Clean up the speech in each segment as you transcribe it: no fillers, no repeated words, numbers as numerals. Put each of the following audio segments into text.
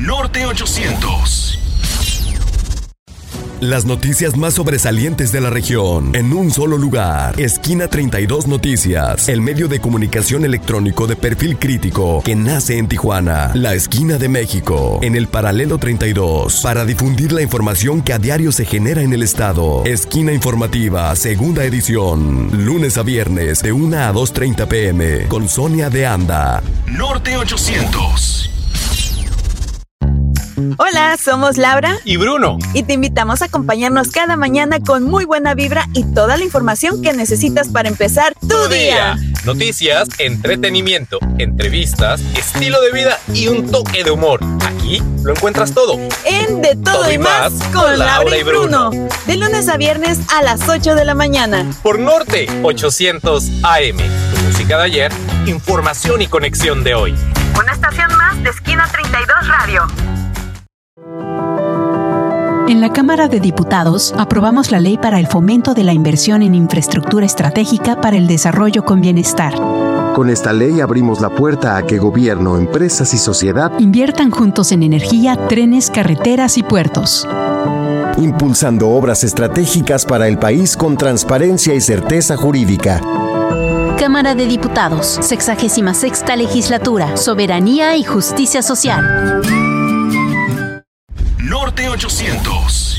Norte 800. Las noticias más sobresalientes de la región, en un solo lugar. Esquina 32 Noticias, el medio de comunicación electrónico de perfil crítico que nace en Tijuana, la esquina de México, en el paralelo 32, para difundir la información que a diario se genera en el estado. Esquina informativa, segunda edición, lunes a viernes de 1 a 2:30 p.m. con Sonia de Anda. Norte 800. Hola, somos Laura y Bruno y te invitamos a acompañarnos cada mañana con muy buena vibra y toda la información que necesitas para empezar tu día. Noticias, entretenimiento, entrevistas, estilo de vida y un toque de humor. Aquí lo encuentras todo. En De Todo y Más con Laura y Bruno. De lunes a viernes a las 8 de la mañana. Por Norte 800 AM. Tu música de ayer, información y conexión de hoy. Una estación más de Esquina 32 Radio. En la Cámara de Diputados aprobamos la ley para el fomento de la inversión en infraestructura estratégica para el desarrollo con bienestar. Con esta ley abrimos la puerta a que gobierno, empresas y sociedad inviertan juntos en energía, trenes, carreteras y puertos. Impulsando obras estratégicas para el país con transparencia y certeza jurídica. Cámara de Diputados, 66ª Legislatura, Soberanía y Justicia Social. Norte 800.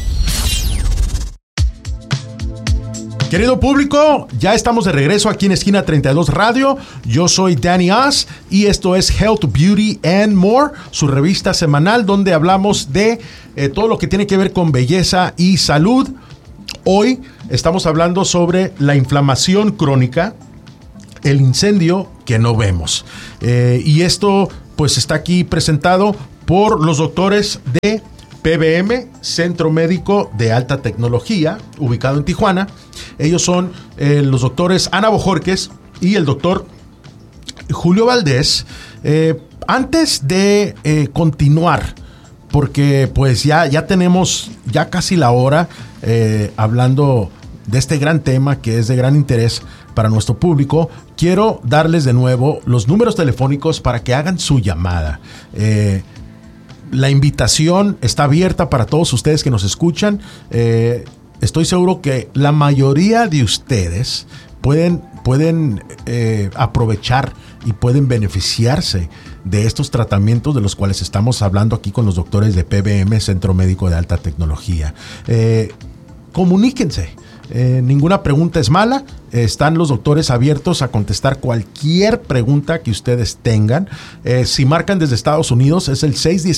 Querido público, ya estamos de regreso aquí en Esquina 32 Radio. Yo soy Danny Oz y esto es Health, Beauty and More, su revista semanal donde hablamos de todo lo que tiene que ver con belleza y salud. Hoy estamos hablando sobre la inflamación crónica, el incendio que no vemos. Y esto pues está aquí presentado por los doctores de PBM, Centro Médico de Alta Tecnología, ubicado en Tijuana. Ellos son los doctores Ana Bojorquez y el doctor Julio Valdés. Antes de continuar, porque pues ya tenemos ya casi la hora hablando de este gran tema que es de gran interés para nuestro público, quiero darles de nuevo los números telefónicos para que hagan su llamada. La invitación está abierta para todos ustedes que nos escuchan. Estoy seguro que la mayoría de ustedes pueden aprovechar y pueden beneficiarse de estos tratamientos de los cuales estamos hablando aquí con los doctores de PBM, Centro Médico de Alta Tecnología. Comuníquense. Ninguna pregunta es mala. Están los doctores abiertos a contestar cualquier pregunta que ustedes tengan. Si marcan desde Estados Unidos es el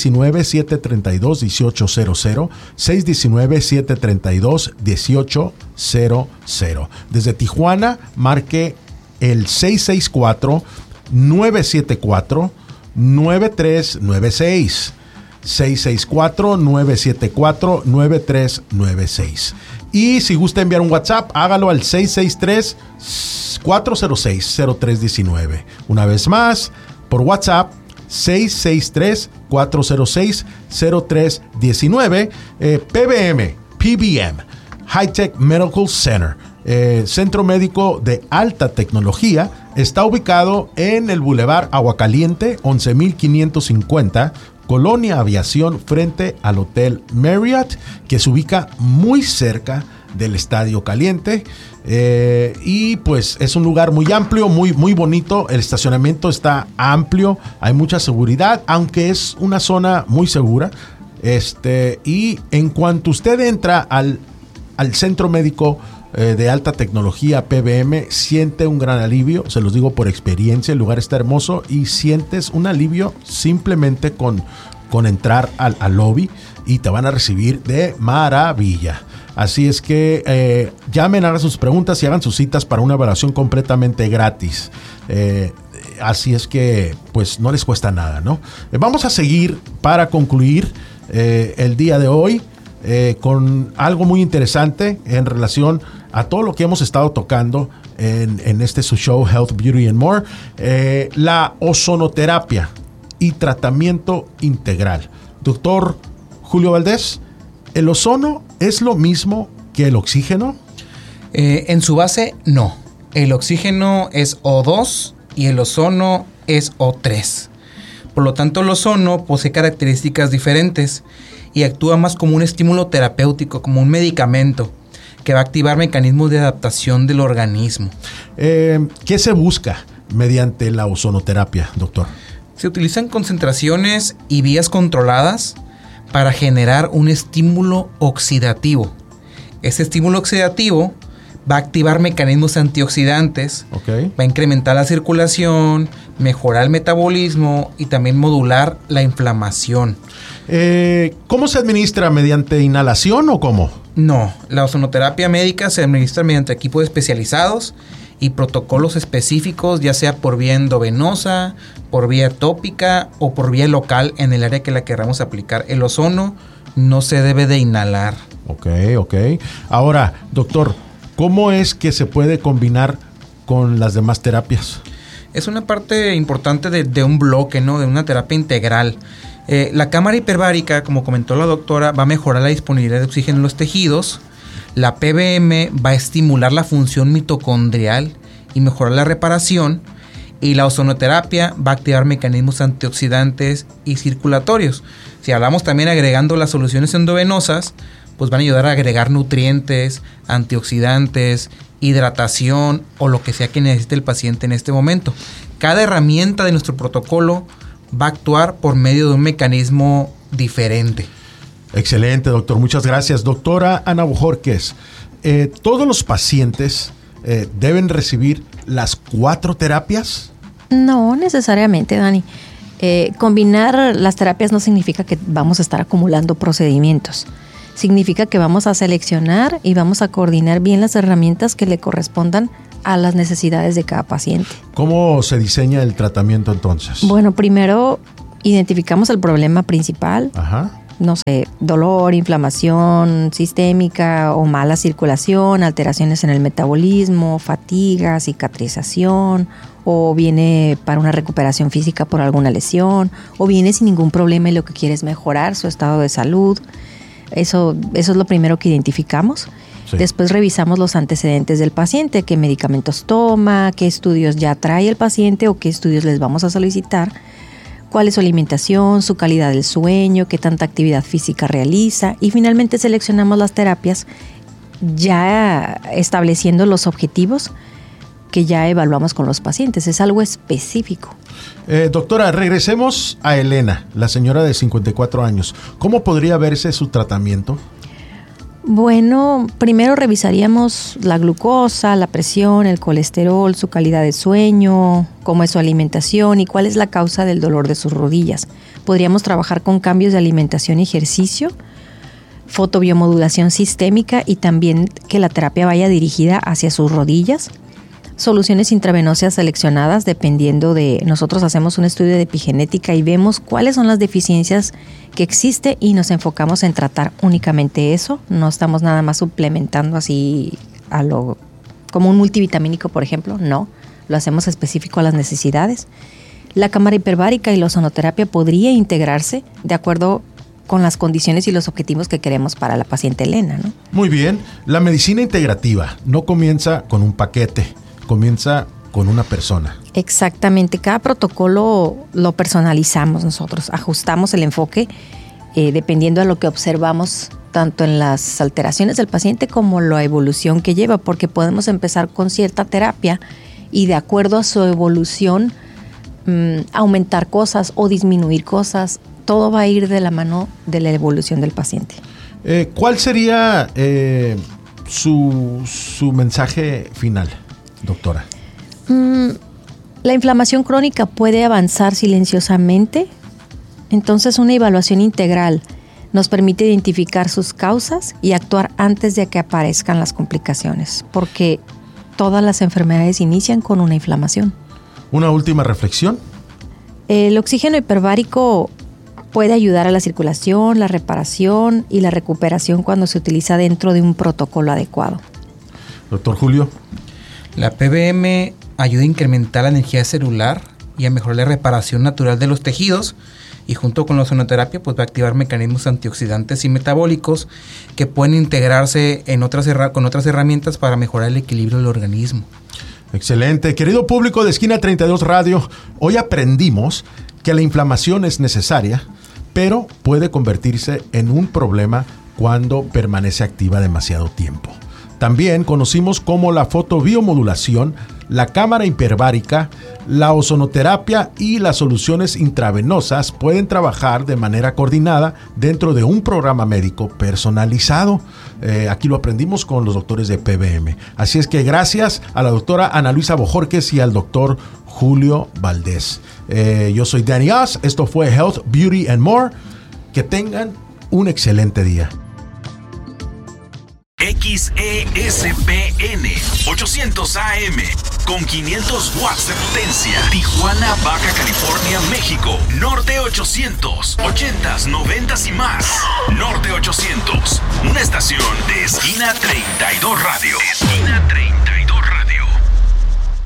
619-732-1800, 619-732-1800. Desde Tijuana marque el 664-974-9396. 664-974-9396. Y si gusta enviar un WhatsApp, hágalo al 663-406-0319. Una vez más, por WhatsApp, 663-406-0319. PBM, High Tech Medical Center, Centro Médico de Alta Tecnología, está ubicado en el Boulevard Aguacaliente, 11,550, Colonia Aviación, frente al Hotel Marriott, que se ubica muy cerca del Estadio Caliente. Y pues es un lugar muy amplio, muy bonito. El estacionamiento está amplio, hay mucha seguridad, aunque es una zona muy segura. Y en cuanto usted entra al Centro Médico de Alta Tecnología PBM, siente un gran alivio, se los digo por experiencia. El lugar está hermoso y sientes un alivio simplemente con entrar al lobby, y te van a recibir de maravilla. Así es que llamen, hagan sus preguntas y hagan sus citas para una evaluación completamente gratis. Así es que pues no les cuesta nada, ¿no? Vamos a seguir para concluir el día de hoy con algo muy interesante en relación a todo lo que hemos estado tocando en este su show Health, Beauty and More. La ozonoterapia y tratamiento integral. Doctor Julio Valdés, ¿el ozono es lo mismo que el oxígeno? En su base, no. El oxígeno es O2 y el ozono es O3. Por lo tanto, el ozono posee características diferentes y actúa más como un estímulo terapéutico, como un medicamento que va a activar mecanismos de adaptación del organismo. ¿Qué se busca mediante la ozonoterapia, doctor? Se utilizan concentraciones y vías controladas para generar un estímulo oxidativo. Ese estímulo oxidativo va a activar mecanismos antioxidantes, va a incrementar la circulación, mejorar el metabolismo y también modular la inflamación. ¿Cómo se administra? ¿Mediante inhalación o cómo? No, la ozonoterapia médica se administra mediante equipos especializados y protocolos específicos, ya sea por vía endovenosa, por vía tópica o por vía local en el área que la queramos aplicar. El ozono no se debe de inhalar. Ok. Ahora, doctor, ¿cómo es que se puede combinar con las demás terapias? Es una parte importante de un bloque, ¿no? De una terapia integral. La cámara hiperbárica, como comentó la doctora, va a mejorar la disponibilidad de oxígeno en los tejidos. La PBM va a estimular la función mitocondrial y mejorar la reparación. Y la ozonoterapia va a activar mecanismos antioxidantes y circulatorios. Si hablamos también agregando las soluciones endovenosas, pues van a ayudar a agregar nutrientes, antioxidantes, hidratación o lo que sea que necesite el paciente en este momento. Cada herramienta de nuestro protocolo va a actuar por medio de un mecanismo diferente. Excelente, doctor. Muchas gracias. Doctora Ana Bojorquez, ¿todos los pacientes deben recibir las 4 terapias? No necesariamente, Dani. Combinar las terapias no significa que vamos a estar acumulando procedimientos. Significa que vamos a seleccionar y vamos a coordinar bien las herramientas que le correspondan a las necesidades de cada paciente. ¿Cómo se diseña el tratamiento entonces? Bueno, primero identificamos el problema principal. No sé, dolor, inflamación sistémica o mala circulación, alteraciones en el metabolismo, fatiga, cicatrización, o viene para una recuperación física por alguna lesión, o viene sin ningún problema y lo que quiere es mejorar su estado de salud. Eso es lo primero que identificamos. Sí. Después revisamos los antecedentes del paciente, qué medicamentos toma, qué estudios ya trae el paciente o qué estudios les vamos a solicitar, cuál es su alimentación, su calidad del sueño, qué tanta actividad física realiza, y finalmente seleccionamos las terapias ya estableciendo los objetivos que ya evaluamos con los pacientes. Es algo específico. Doctora, regresemos a Elena, la señora de 54 años. ¿Cómo podría verse su tratamiento? Bueno, primero revisaríamos la glucosa, la presión, el colesterol, su calidad de sueño, cómo es su alimentación y cuál es la causa del dolor de sus rodillas. Podríamos trabajar con cambios de alimentación y ejercicio, fotobiomodulación sistémica y también que la terapia vaya dirigida hacia sus rodillas. Soluciones intravenosas seleccionadas dependiendo de... Nosotros hacemos un estudio de epigenética y vemos cuáles son las deficiencias que existe y nos enfocamos en tratar únicamente eso. No estamos nada más suplementando así como un multivitamínico, por ejemplo. No, lo hacemos específico a las necesidades. La cámara hiperbárica y la ozonoterapia podría integrarse de acuerdo con las condiciones y los objetivos que queremos para la paciente Elena, ¿no? Muy bien. La medicina integrativa no comienza con un paquete. Comienza con una persona. Exactamente, cada protocolo lo personalizamos nosotros, ajustamos el enfoque dependiendo de lo que observamos tanto en las alteraciones del paciente como la evolución que lleva, porque podemos empezar con cierta terapia y de acuerdo a su evolución aumentar cosas o disminuir cosas, todo va a ir de la mano de la evolución del paciente. ¿Cuál sería su mensaje final, doctora? La inflamación crónica puede avanzar silenciosamente, entonces una evaluación integral nos permite identificar sus causas y actuar antes de que aparezcan las complicaciones, porque todas las enfermedades inician con una inflamación. Una última reflexión. El oxígeno hiperbárico puede ayudar a la circulación, la reparación y la recuperación cuando se utiliza dentro de un protocolo adecuado. Doctor Julio. La PBM ayuda a incrementar la energía celular y a mejorar la reparación natural de los tejidos, y junto con la ozonoterapia pues va a activar mecanismos antioxidantes y metabólicos que pueden integrarse con otras herramientas para mejorar el equilibrio del organismo. Excelente. Querido público de Esquina 32 Radio, hoy aprendimos que la inflamación es necesaria, pero puede convertirse en un problema cuando permanece activa demasiado tiempo. También conocimos como la fotobiomodulación, la cámara hiperbárica, la ozonoterapia y las soluciones intravenosas pueden trabajar de manera coordinada dentro de un programa médico personalizado. Aquí lo aprendimos con los doctores de PBM. Así es que gracias a la doctora Ana Luisa Bojorquez y al doctor Julio Valdés. Yo soy Danny Oz. Esto fue Health, Beauty and More. Que tengan un excelente día. XESPN 800 AM con 500 watts de potencia. Tijuana, Baja California, México. Norte 800, 80s, 90s y más. Norte 800, una estación de Esquina 32 Radio. Esquina 32.